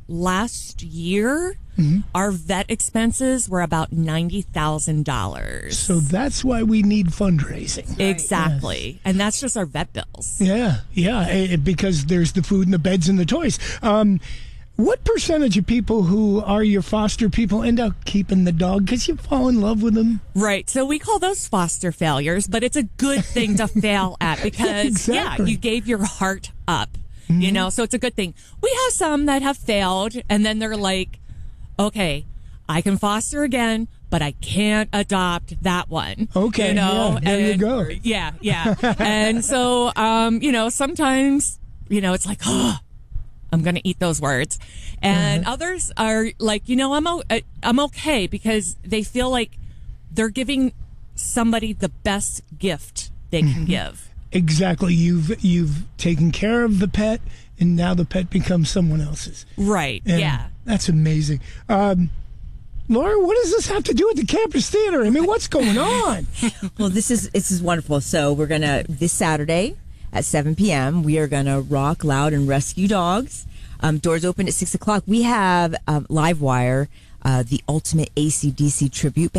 last year, our vet expenses were about $90,000. So that's why we need fundraising. Exactly. Yes. And that's just our vet bills. Yeah, because there's the food and the beds and the toys. What percentage of people who are your foster people end up keeping the dog because you fall in love with them? Right. So we call those foster failures, but it's a good thing to fail at because, you gave your heart up, you know, so it's a good thing. We have some that have failed and then they're like, okay, I can foster again, but I can't adopt that one. Okay, you know, there you go. Yeah. And so, you know, sometimes, you know, it's like, oh, I'm going to eat those words. And others are like, you know, I'm okay because they feel like they're giving somebody the best gift they can give. Exactly. You've taken care of the pet, and now the pet becomes someone else's. Right. And yeah. That's amazing. Laura, what does this have to do with the campus theater? I mean, what's going on? Well, this is wonderful. So we're going to, this Saturday at 7 p.m., we are going to rock loud and rescue dogs. Doors open at 6 o'clock. We have Livewire, the ultimate AC/DC tribute band.